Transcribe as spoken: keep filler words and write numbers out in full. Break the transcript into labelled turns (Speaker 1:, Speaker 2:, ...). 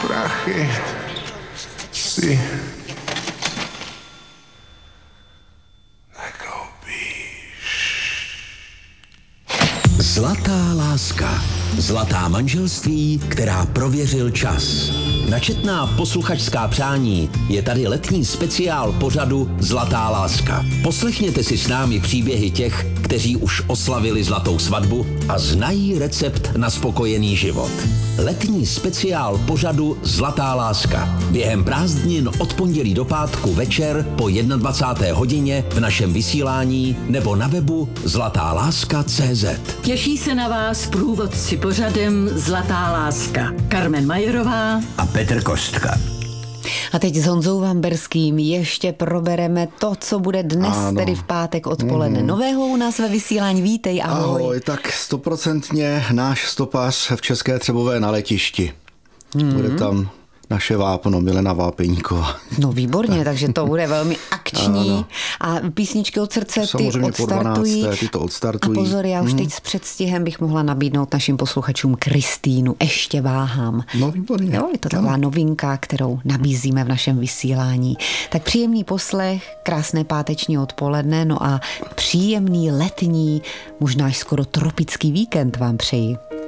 Speaker 1: prachy si
Speaker 2: Zlatá láska. Zlatá manželství, která prověřil čas. Načetná posluchačská přání je tady letní speciál pořadu Zlatá láska. Poslechněte si s námi příběhy těch, kteří už oslavili zlatou svatbu a znají recept na spokojený život. Letní speciál pořadu Zlatá láska. Během prázdnin od pondělí do pátku večer po dvacáté jedné hodině v našem vysílání nebo na webu zlatá láska tečka cé zet.
Speaker 3: Těší se na vás průvodci pořadem Zlatá láska. Karmen Majerová
Speaker 2: A Petr Kostka.
Speaker 4: A teď s Honzou Vamberským ještě probereme to, co bude dnes, ano. tedy v pátek odpoledne. Mm. Nového u nás ve vysílání. Vítej, ahoj.
Speaker 5: Ahoj, tak stoprocentně náš stopař v České Třebové na letišti. Mm. Bude tam naše vápno, Milena Vápeníková.
Speaker 4: No výborně, tak. takže to bude velmi akční. Ano. A písničky od srdce ty
Speaker 5: samozřejmě
Speaker 4: odstartují.
Speaker 5: po dvanácté ty to odstartují.
Speaker 4: A pozor, já už
Speaker 5: hmm.
Speaker 4: teď s předstihem bych mohla nabídnout našim posluchačům Kristýnu. Ještě váhám.
Speaker 5: No výborně.
Speaker 4: Jo, je to taková ano. novinka, kterou nabízíme v našem vysílání. Tak příjemný poslech, krásné páteční odpoledne, no a příjemný letní, možná až skoro tropický víkend vám přeji.